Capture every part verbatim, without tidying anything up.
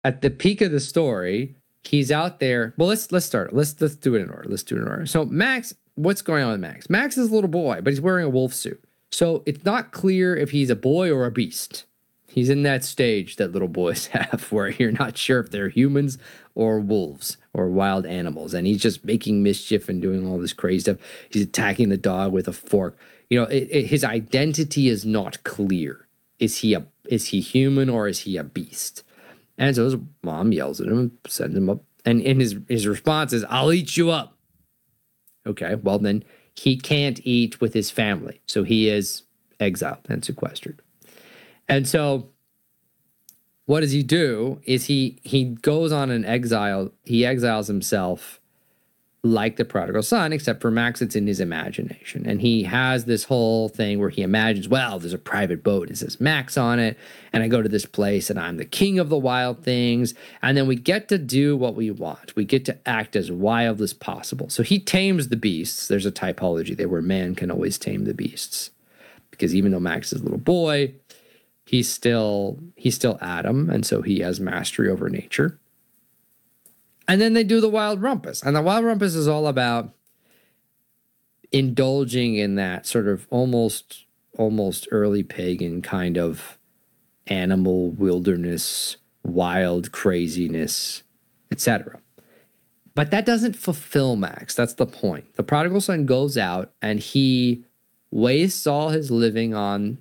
at the peak of the story, he's out there. Well, let's let's start. Let's let's do it in order. Let's do it in order. So Max, what's going on with Max? Max is a little boy, but he's wearing a wolf suit. So it's not clear if he's a boy or a beast. He's in that stage that little boys have where you're not sure if they're humans or wolves or wild animals. And he's just making mischief and doing all this crazy stuff. He's attacking the dog with a fork. You know, it, it, his identity is not clear. Is he a is he human or is he a beast? And so his mom yells at him and sends him up. And, and his, his response is, I'll eat you up. Okay, well then he can't eat with his family. So he is exiled and sequestered. And so what does he do is he he goes on an exile. He exiles himself like the prodigal son, except for Max, it's in his imagination. And he has this whole thing where he imagines, well, there's a private boat. It says Max on it. And I go to this place and I'm the king of the wild things. And then we get to do what we want. We get to act as wild as possible. So he tames the beasts. There's a typology there where man can always tame the beasts. Because even though Max is a little boy, he's still he's still Adam, and so he has mastery over nature. And then they do the wild rumpus. And the wild rumpus is all about indulging in that sort of almost almost early pagan kind of animal wilderness, wild craziness, et cetera. But that doesn't fulfill Max. That's the point. The prodigal son goes out and he wastes all his living on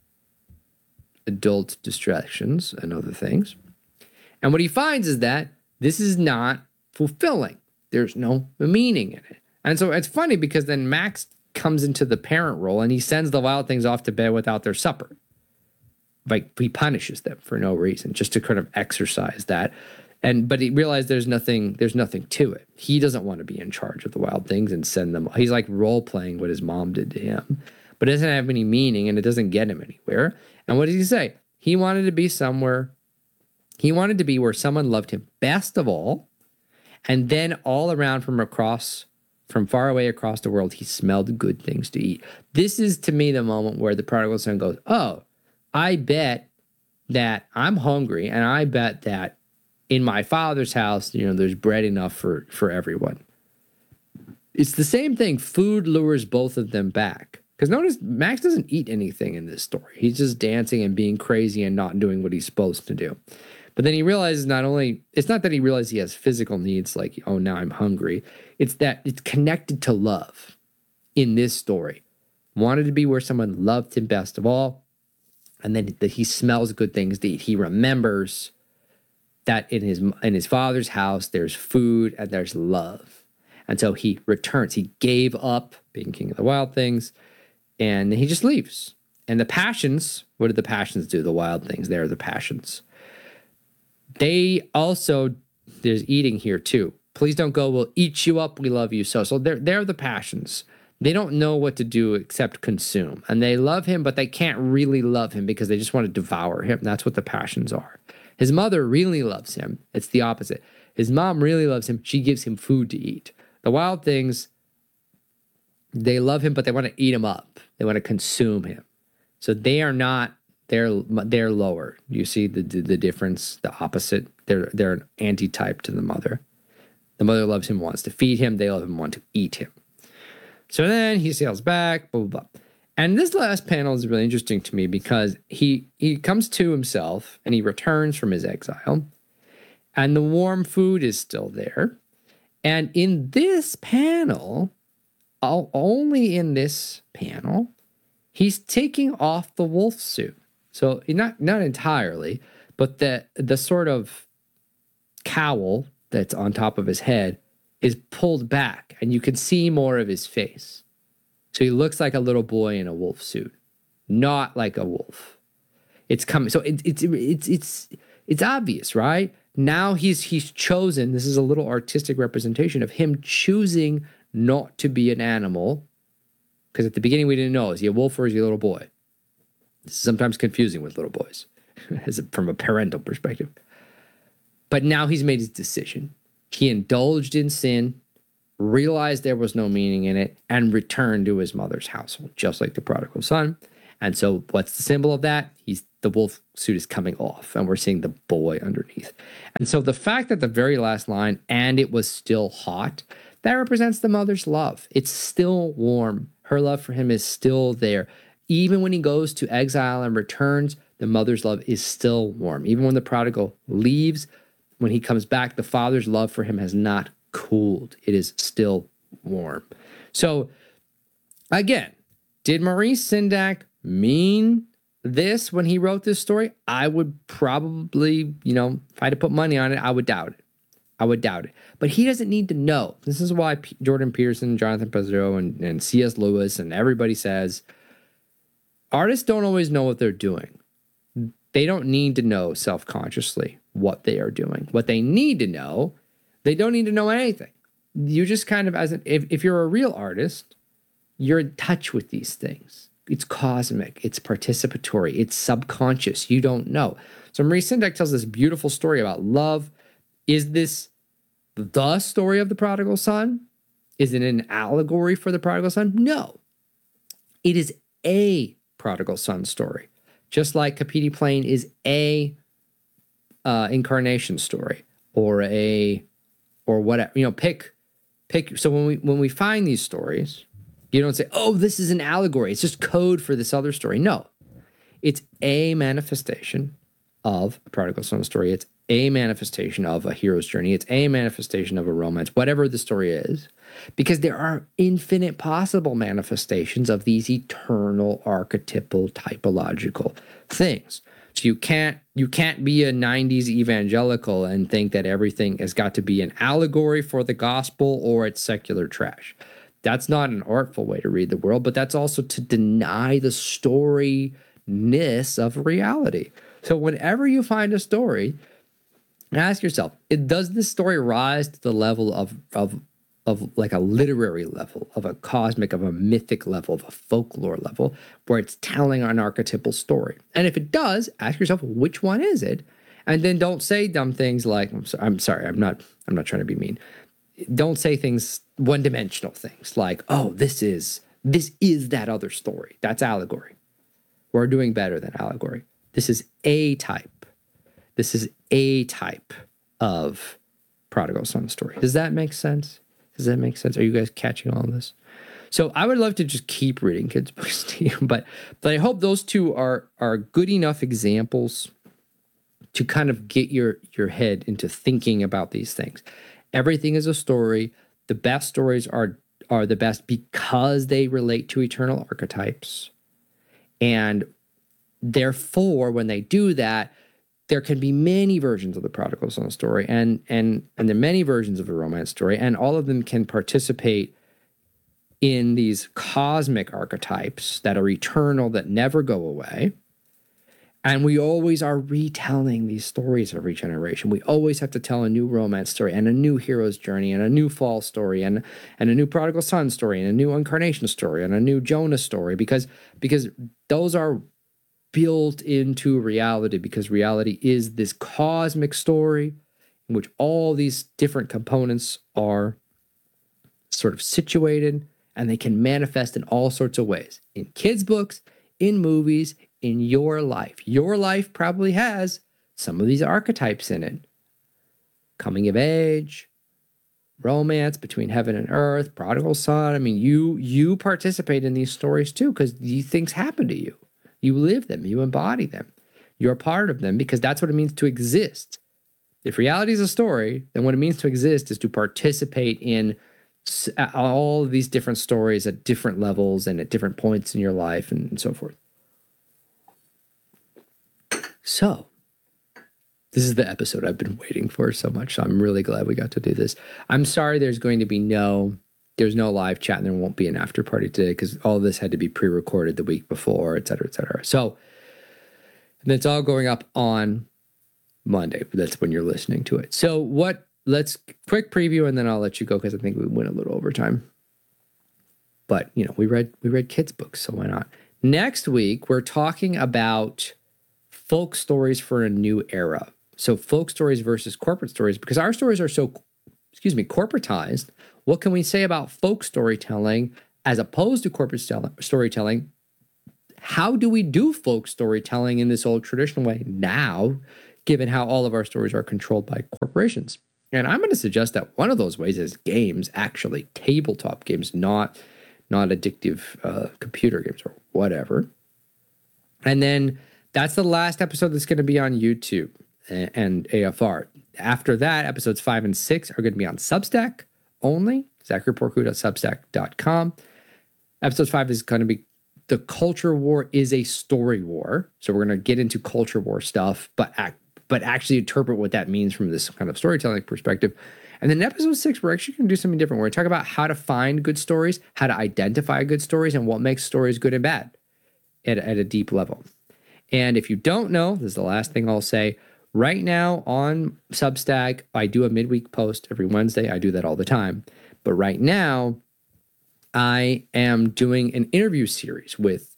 adult distractions and other things. And what he finds is that this is not fulfilling. There's no meaning in it. And so it's funny because then Max comes into the parent role and he sends the wild things off to bed without their supper. Like he punishes them for no reason, just to kind of exercise that. And but he realized there's nothing, there's nothing to it. He doesn't want to be in charge of the wild things and send them. He's like role playing what his mom did to him. But it doesn't have any meaning and it doesn't get him anywhere. And what does he say? He wanted to be somewhere, he wanted to be where someone loved him best of all. And then all around from across, from far away across the world, he smelled good things to eat. This is to me the moment where the prodigal son goes, oh, I bet that I'm hungry and I bet that in my father's house, you know, there's bread enough for, for everyone. It's the same thing. Food lures both of them back. Because notice, Max doesn't eat anything in this story. He's just dancing and being crazy and not doing what he's supposed to do. But then he realizes not only, it's not that he realizes he has physical needs like, oh, now I'm hungry. It's that it's connected to love in this story. Wanted to be where someone loved him best of all. And then that he smells good things to eat. He remembers that in his in his father's house, there's food and there's love. And so he returns. He gave up being king of the wild things. And he just leaves. And the passions, what did the passions do? The wild things, they're the passions. They also, there's eating here too. Please don't go, we'll eat you up, we love you so. So they're, they're the passions. They don't know what to do except consume. And they love him, but they can't really love him because they just want to devour him. That's what the passions are. His mother really loves him. It's the opposite. His mom really loves him. She gives him food to eat. The wild things, they love him, but they want to eat him up. They want to consume him. So they are not, they're they're lower. You see the, the the difference, the opposite. They're they're an antitype to the mother. The mother loves him, wants to feed him. They love him, want to eat him. So then he sails back, blah, blah, blah. And this last panel is really interesting to me because he he comes to himself and he returns from his exile. And the warm food is still there. And in this panel, only in this panel, he's taking off the wolf suit. So not not entirely, but the the sort of cowl that's on top of his head is pulled back, and you can see more of his face. So he looks like a little boy in a wolf suit, not like a wolf. It's coming. So it, it's it's it's it's obvious, right? Now he's he's chosen. This is a little artistic representation of him choosing not to be an animal, because at the beginning we didn't know, is he a wolf or is he a little boy? This is sometimes confusing with little boys as a, from a parental perspective. But now he's made his decision. He indulged in sin, realized there was no meaning in it, and returned to his mother's household, just like the prodigal son. And so what's the symbol of that? He's the wolf suit is coming off and we're seeing the boy underneath. And so the fact that the very last line, and it was still hot, that represents the mother's love. It's still warm. Her love for him is still there. Even when he goes to exile and returns, the mother's love is still warm. Even when the prodigal leaves, when he comes back, the father's love for him has not cooled. It is still warm. So again, did Maurice Sendak mean this when he wrote this story? I would probably, you know, if I had to put money on it, I would doubt it. I would doubt it. But he doesn't need to know. This is why P- Jordan Peterson, Jonathan Pezzo, and, and C S Lewis, and everybody says, artists don't always know what they're doing. They don't need to know self-consciously what they are doing. What they need to know, they don't need to know anything. You just kind of, as an, if, if you're a real artist, you're in touch with these things. It's cosmic, it's participatory, it's subconscious. You don't know. So Maurice Sendak tells this beautiful story about love. Is this the story of the prodigal son? Is it an allegory for the prodigal son? No. It is a prodigal son story. Just like Kapiti Plain is a uh, incarnation story, or a, or whatever. You know, pick, pick. So when we when we find these stories, you don't say, "Oh, this is an allegory. It's just code for this other story." No, it's a manifestation of a prodigal son story. It's a manifestation of a hero's journey. It's a manifestation of a romance, whatever the story is, because there are infinite possible manifestations of these eternal archetypal typological things. So you can't you can't be a nineties evangelical and think that everything has got to be an allegory for the gospel or it's secular trash. That's not an artful way to read the world, but that's also to deny the storyness of reality. So whenever you find a story, ask yourself, it, does this story rise to the level of, of, of like a literary level, of a cosmic, of a mythic level, of a folklore level, where it's telling an archetypal story? And if it does, ask yourself, which one is it? And then don't say dumb things like, I'm, so, I'm sorry, I'm not, I'm not trying to be mean. Don't say things, one-dimensional things like, oh, this is, this is that other story. That's allegory. We're doing better than allegory. This is a type. This is a type of prodigal son story. Does that make sense? Does that make sense? Are you guys catching all of this? So I would love to just keep reading kids' books to you, but but I hope those two are are good enough examples to kind of get your your head into thinking about these things. Everything is a story. The best stories are are the best because they relate to eternal archetypes. And therefore, when they do that, there can be many versions of the prodigal son story, and and and there are many versions of a romance story, and all of them can participate in these cosmic archetypes that are eternal, that never go away. And we always are retelling these stories every generation. We always have to tell a new romance story and a new hero's journey and a new fall story and, and a new prodigal son story and a new incarnation story and a new Jonah story, because, because those are built into reality, because reality is this cosmic story in which all these different components are sort of situated, and they can manifest in all sorts of ways. In kids' books, in movies, in your life. Your life probably has some of these archetypes in it. Coming of age, romance between heaven and earth, prodigal son. I mean, you you participate in these stories too, because these things happen to you. You live them, you embody them. You're a part of them, because that's what it means to exist. If reality is a story, then what it means to exist is to participate in all of these different stories at different levels and at different points in your life, and, and so forth. So, this is the episode I've been waiting for so much. So I'm really glad we got to do this. I'm sorry there's going to be no, there's no live chat, and there won't be an after party today, because all of this had to be pre-recorded the week before, et cetera, et cetera. So, and it's all going up on Monday. That's when you're listening to it. So what, let's quick preview, and then I'll let you go, because I think we went a little over time. But, you know, we read, we read kids' books, so why not? Next week, we're talking about folk stories for a new era. So folk stories versus corporate stories, because our stories are so, excuse me, corporatized. What can we say about folk storytelling as opposed to corporate storytelling how do we do folk storytelling in this old traditional way now, given how all of our stories are controlled by corporations? And I'm going to suggest that one of those ways is games, actually tabletop games, not not addictive uh, computer games or whatever. And then that's the last episode that's going to be on YouTube and, and A F R. After that, episodes five and six are going to be on Substack only, zachary porcu dot substack dot com. Episode five is going to be the culture war is a story war. So we're going to get into culture war stuff, but act, but actually interpret what that means from this kind of storytelling perspective. And then in episode six, we're actually going to do something different. We're going to talk about how to find good stories, how to identify good stories, and what makes stories good and bad at, at a deep level. And if you don't know, this is the last thing I'll say. Right now on Substack, I do a midweek post every Wednesday. I do that all the time. But right now, I am doing an interview series with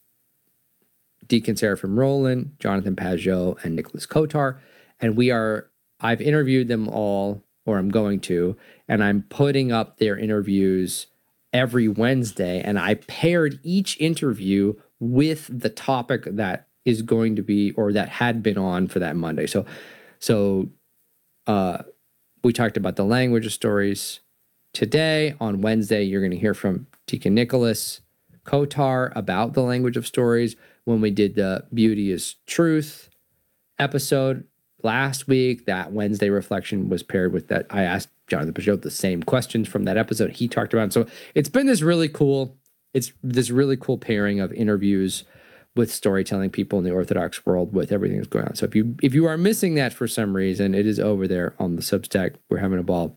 Deacon Seraphim Rowland, Jonathan Pageau, and Nicholas Kotar. And we are, I've interviewed them all, or I'm going to, and I'm putting up their interviews every Wednesday. And I paired each interview with the topic that is going to be, or that had been on for that Monday. So, so uh, we talked about the language of stories. Today, on Wednesday, you're going to hear from Deacon Nicholas Kotar about the language of stories. When we did the Beauty is Truth episode last week, that Wednesday reflection was paired with that. I asked Jonathan Pageau the same questions from that episode he talked about. So it's been this really cool, it's this really cool pairing of interviews with storytelling people in the Orthodox world with everything that's going on. So if you if you are missing that for some reason, it is over there on the Substack. We're having a ball.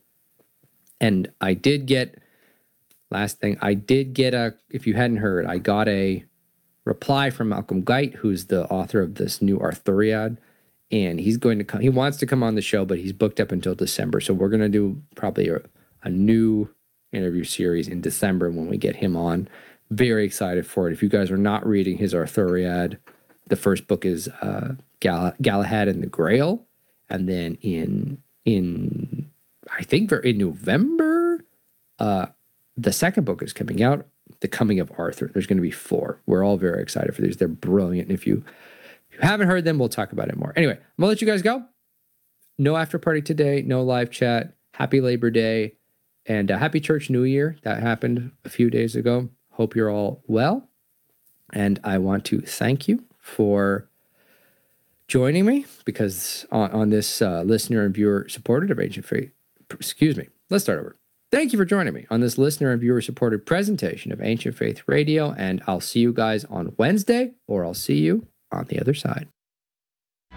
And I did get, last thing, I did get a, if you hadn't heard, I got a reply from Malcolm Geit, who's the author of this new Arthuriad. And he's going to come, he wants to come on the show, but he's booked up until December. So we're going to do probably a, a new interview series in December when we get him on. Very excited for it. If you guys are not reading his Arthuriad, the first book is uh, Gal- Galahad and the Grail. And then in, in I think in November, uh, the second book is coming out, The Coming of Arthur. There's going to be four. We're all very excited for these. They're brilliant. If you, if you haven't heard them, we'll talk about it more. Anyway, I'm going to let you guys go. No after party today, no live chat. Happy Labor Day and uh, happy Church New Year. That happened a few days ago. Hope you're all well. And I want to thank you for joining me because on, on this uh, listener and viewer supported of Ancient Faith, excuse me, let's start over. Thank you for joining me on this listener and viewer supported presentation of Ancient Faith Radio. And I'll see you guys on Wednesday, or I'll see you on the other side.